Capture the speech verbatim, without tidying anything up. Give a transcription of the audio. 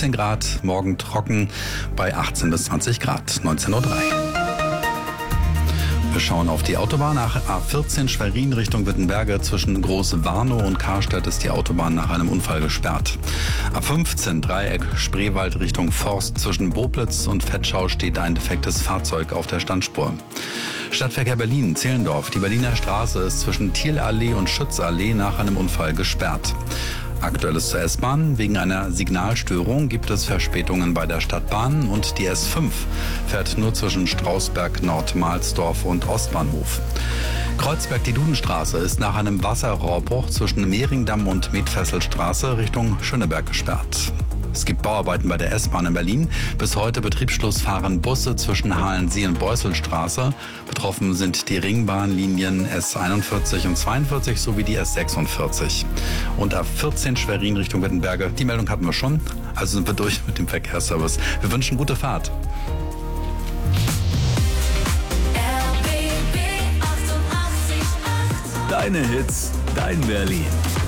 fünfzehn Grad, morgen trocken bei achtzehn bis zwanzig Grad, neunzehn Uhr drei. Wir schauen auf die Autobahn. Nach A vierzehn Schwerin Richtung Wittenberge zwischen Groß-Warnow und Karstadt ist die Autobahn nach einem Unfall gesperrt. A fünfzehn Dreieck Spreewald Richtung Forst zwischen Boblitz und Vetschau steht ein defektes Fahrzeug auf der Standspur. Stadtverkehr Berlin, Zehlendorf. Die Berliner Straße ist zwischen Thielallee und Schützallee nach einem Unfall gesperrt. Aktuelles zur S-Bahn. Wegen einer Signalstörung gibt es Verspätungen bei der Stadtbahn und die S fünf fährt nur zwischen Strausberg, Nordmalsdorf und Ostbahnhof. Kreuzberg, die Dudenstraße, ist nach einem Wasserrohrbruch zwischen Mehringdamm und Metfesselstraße Richtung Schöneberg gesperrt. Es gibt Bauarbeiten bei der S-Bahn in Berlin. Bis heute Betriebsschluss fahren Busse zwischen Halensee und Beuselstraße. Betroffen sind die Ringbahnlinien S einundvierzig und zweiundvierzig sowie die S sechsundvierzig. Und A vierzehn Schwerin Richtung Wittenberge. Die Meldung hatten wir schon, also sind wir durch mit dem Verkehrsservice. Wir wünschen gute Fahrt. Deine Hits, dein Berlin.